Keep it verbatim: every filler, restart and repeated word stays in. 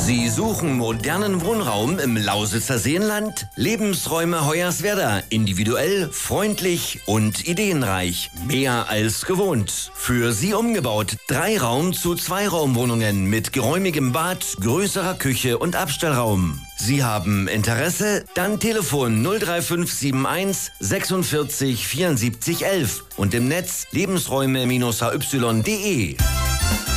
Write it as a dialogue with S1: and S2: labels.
S1: Sie suchen modernen Wohnraum im Lausitzer Seenland? Lebensräume Hoyerswerda. Individuell, freundlich und ideenreich. Mehr als gewohnt. Für Sie umgebaut. Drei Raum zu Zwei Raumwohnungen mit geräumigem Bad, größerer Küche und Abstellraum. Sie haben Interesse? Dann Telefon null drei fünf sieben eins sechsundvierzig vierundsiebzig elf und im Netz lebensräume Bindestrich h y punkt de.